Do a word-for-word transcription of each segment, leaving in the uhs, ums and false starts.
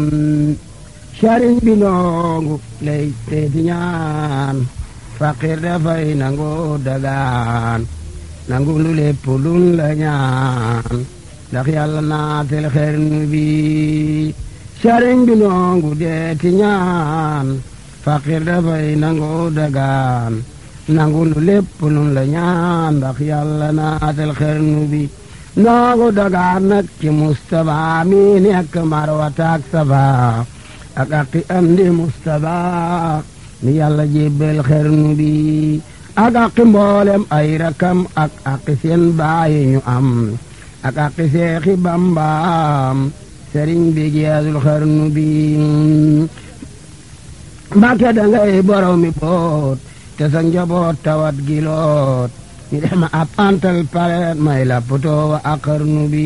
sëriñ bi noongu lay teeti ñaan faqir dafay nangu dagaan nangu lu lépp lun la ñaan ndax yàlla naatel xarnu bi sëriñ bi noongu deeti ñaan faqir dafay nangu dagaan nangu lu lépp lun la ñaan ndax yàlla naatel xarnu bi noongu dagaan nag ci Mustapha mi nekk Marwata ak Safa ak aqi am di Mustapha mi yàlla jébbal xarnu bi ak aqi mboolem ay rakam ak aqi seen baayi ñu am ak aqi seexi Bambaam sëriñ bi geesul xarnu bi Mbàkke dangay borom mi boot te sa njaboot tawat giloot ñu dem ab antal pareet may la potoo wa ak xarnu bi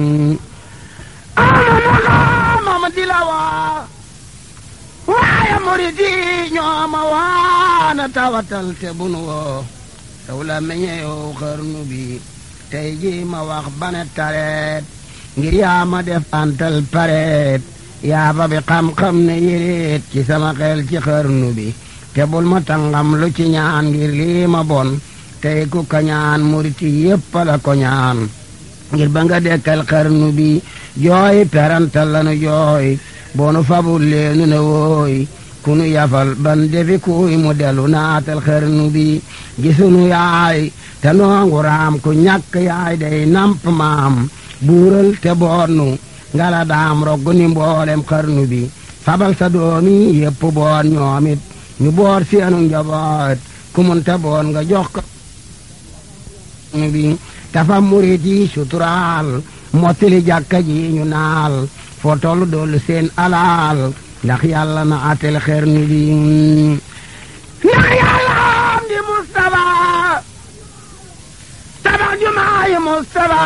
mama di la waa waaye murid yi ñooma waana tawatal te bunu woo taw la meñeyow xarnu bi tey ji ma wax bane tareet ngir yaa ma def antal pareet yaa ba bi xam-xam ne yéreet ci sama xel ci xarnu bi te bul ma tangam lu ci ñaan ngir lii ma bon tey ku ka ñaan murid yi yépp la ko ñaan ngir ba nga dekkal xarnu bi jooy perantal lanu jooy boonu fabul leenu ne wooy kunu yafal ban defi kuy mu delu naatal xarnu bi gisunu yaay te noongu raam ku ñàkk yaay day namp maam buural te boonu ngala daam roggu ni mboolem xarnu bi fabal sa doomi yépp boon ñoomit ñu boor seenu njaboot ku mun te boon nga jox ko bi tafa murit yi suturaal mottali jàkka ji ñu naal foo tollu doolu seen alaal ndax yàlla na atel xarnu bi ndax yàlla am di Mustafa tabax jumaayi Mustafa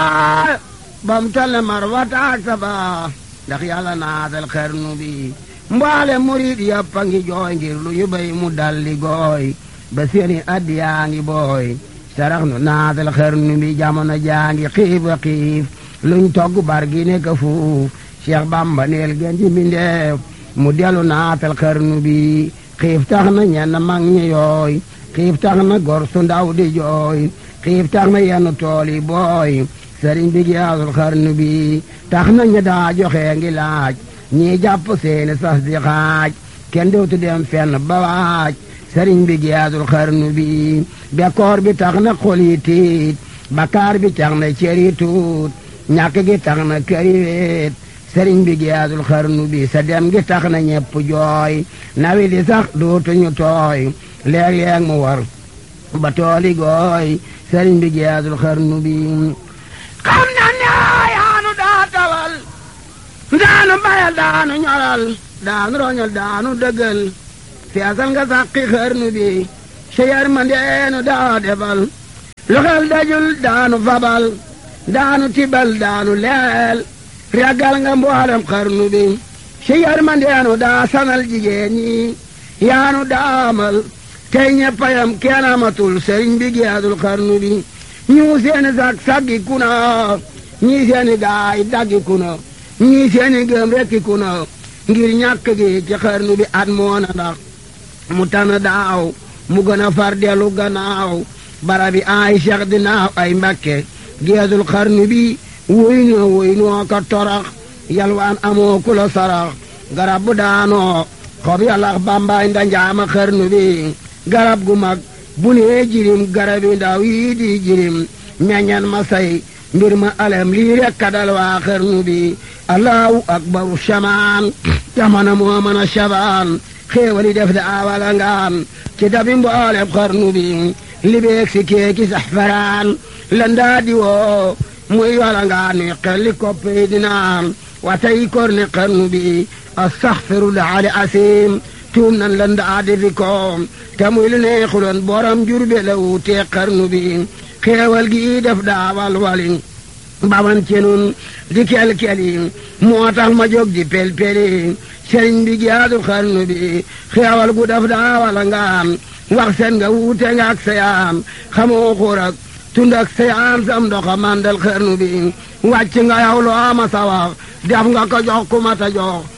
bam tale Marwata ak Safa ndax yàlla na atel xarnu bi mbaale murit yëpp a ngi jooy ngir lu ñu bay mu dalli gooy ba seeni addiyaa ngi booy sarax nu naatal xarnu bi jamono jaa ngi xiif a xiif luñ togg bar gi nekk fuuf Cheikh Bamba neel gën ji mbindeef mu delu naatal xarnu bi xiif tax na ñenn mag ñi yooy xiif tax na gor su ndaw di jooy xiif tax na yenn tool yi booy sëriñ bi giyaasul xarnu bi tax na ñi daa joxe ngi laaj ñii jàpp seeni sas di xaaj kenn dootu dem fenn ba waaj sëriñ bi giyaasul xarnu bi bekkoor bi tax na xol yi tiit bakkaar bi tax na cër yi tuut ñàkk gi tax na kër yi weet sëriñ bi giyaasul xarnu bi sa dem gi tax na ñepp jooy nawi di sax dootuñu tooy léeg-léeg mu war ba tooli gooy sëriñ bi giyaasul xarnu bi xam na ne yaanu daa tawal daanu bayal daanu ñoral daanu roñal daanu dëggal feesal nga sàqi xarnu bi sa yërmandeenu daa defal lu xel dajul daanu fabal daanu tibal daanu leel ragal nga mboolem xarnu bi sa yërmandeenu daa sanal jigéen ñi yaanu daamal tey ñeppayam kenn amatul sëriñ bi giyaasul xarnu bi ñu seeni sag saggi kuna ñii seeni gaay daggi kuna ñii seeni gëm rekki kuna ngir ñàkk gi ci xarnu bi at moona ndax mu tana daaw mu gën a far dellu gannaaw barabi ay Cheikh dinaaw ay Mbakke giyaasul xarnu bi wuy noo wuy noo ka torax yalwaan amoo ku la sarax garab bu daanoo xob yalax bambaay ndanjaama xarnu bi garab gu mag bu nee jirim garab yi ndaw yii di jirim meññan ma say mbir ma alem lii rek kadal waa xarnu bi allahu akbaru shamaan jamana moo mën a shabaan xéewali def da awala ngaan ci dabi mboolem xarnu bi libeeg si keeki saxfaraan landaa di woo muy wala ngaan nuy xelli koppey dinaan watay korne xarnu bi astaxfirullah ali asim tuum nan landaa di fi koom te muy lu neexuloon borom jurbe la wuutee xarnu bi xéewal gi def daawal wali baman cenun di kel-keli moo tax ma jóg di pel-peli sëriñ bi giyaasul xarnu bi xéewal gu def daawala ngaan wax seen nga wuute nga ak sayaan xamoo xurak tund ak sayaan sam ndoxa mandal xarnu bi wàcc nga yow loo ma sa wax def nga ko jox ku ma ta jox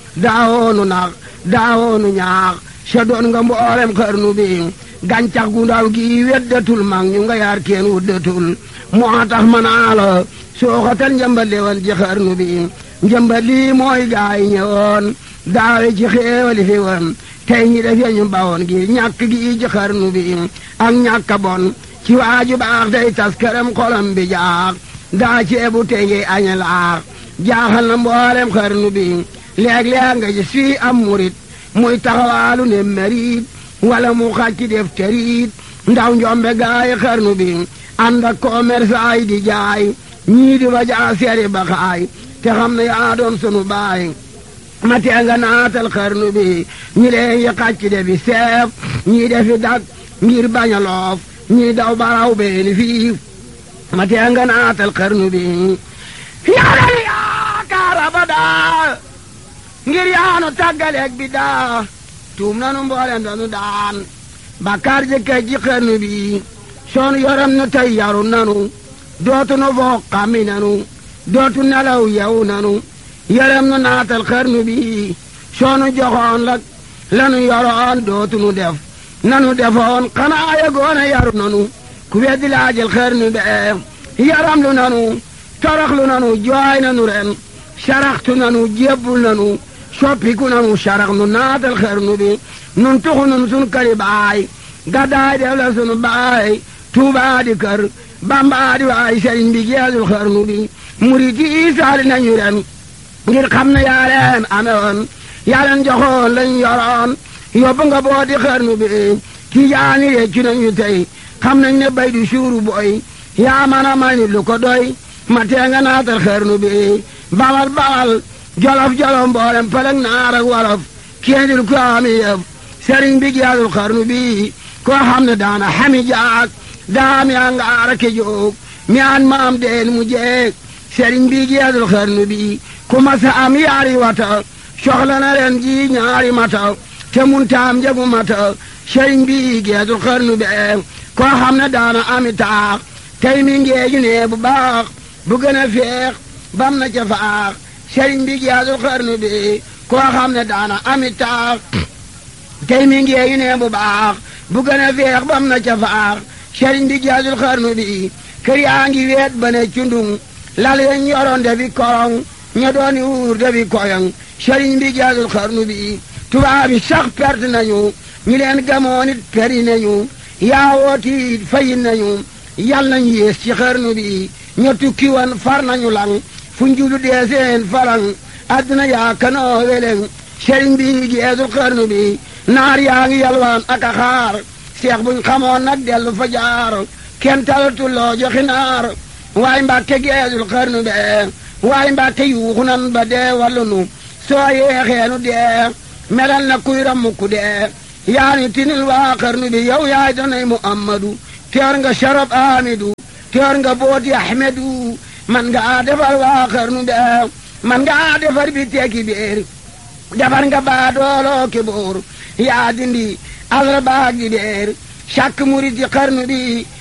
daawoonu nax daawoonu ñaax sa doon nga mboolem xarnu bi gàncax gu ndaw gi weddatul mag ñu nga yaar kenn wuddatul moo tax manaa la sooxatal njëmbat li woon ci xarnu bi njëmbat lii mooy gaay ñëwoon daawe ci xéewali fi woon tey ñi def ñu bawoon gi ñàkk gi ci xarnu bi ak ñàkk bon ci waaju baax tey tas këram xolam bi jaax daa ceebu tey ngi añe laax jaaxal na mboolem xarnu bi léeg-léeg nga gis fii am murit muy taxawaalu ne merit wala mu xàcc def terit ndaw njombe gaay xarnu bi ànd ak commerçant yi di jaay ñii di ba jaa seri ba xaay te xam ne yaa doon sunu baay ma tee nga naatal xarnu bi ñi leen yi xàcc de bi seef ñii defi dak ngir bañ a loof ñii daw baraw beeni fii ma tee nga naatal xarnu bi yaral yaakaar abadaa ngir yaanu tàggaleeg bi daa tuum nanu mboolem danu daan bakkaar jëkkee ji xarnu bi soonu yoram nu tey yaru nanu dootu nu foog xammi nanu dootu nelaw yew nanu yaram nu naatal xarnu bi soonu joxoon la lanu yoroon dootu nu def nanu defoon xanaa yegoona yaru nanu ku weddi laajal xarnu bee yaram lu nanu torox lu nanu jooy nanu ren saraxtu nanu jébbul nanu soppiku nanu sarax nu naatal xarnu bi nun tuxu nun sun këri baay gaddaay def la sunu baay tuubaa di kër bambaa di waay sëriñ bi geesul xarnu bi murit yi saali nañu ren ngir xam ne yaa leen amewoon yaa leen joxoon lañ yoroon yóbbu nga boo di xarnu bi tijaani réccu nañu tey xam nañ ne bay du suuru boy yaa mën a may lu ko doy ma tee nga naatal xarnu bi bawal bawal jolof jolof mboolem pëlëg naar ak wolof kéendil ko ami yëf sëriñ bi geesul xarnu bi koo xam ne daana xami jaak daam yaa ngaara ke joog mi an maam deen mu jeeg sëriñ bi geesul xarnu bi ku masa am yaari wata soxla na ren ji ñaari mata te mun taam njegu mata sëriñ bi geesul xarnu bi koo xam ne daana ami taax tey mi ngeeju ne bu baax bu gën a feex bam na ca faax sëriñ bi geesul xarnu bi koo xam ne daana ami taax tey mi ngeeju ne bu baax bu gën a feex bam na ca faax sëriñ bi geesul xarnu bi kër yaa ngi weet ba ne cundung lal yañ yoroon defi korong ña dooni wuur defi koyong sëriñ bi geesul xarnu bi tubaab yi sax perte nañu ñi leen gamoon it peri nañu yaawooti fayin nañu yal nañ yées ci xarnu bi ña tukki woon far nañu lang fu njulu dee seen falang adduna yaa kanoo weleng sëriñ bi geesul xarnu bi naar yaa ngi yalwaan ak a xaar seex buñ xamoon nag dellu fa jaar kenn talatul loo joxi naar waay mbàkke geesul xarnu be waay mbàkke yuuxu nan ba dee wallu nu soo yeexeenu dee melal na kuy rammuku dee yaani tinil waa xarnu bi yow yaay donay muhammadu teer nga sharab amidu teer nga booti ahmedu man nga defar waa xarnu be man nga defar bi teeki biir defar nga baa dooloo ke boor yaa dindi alra baag di beer càkk murit yi xarnu bi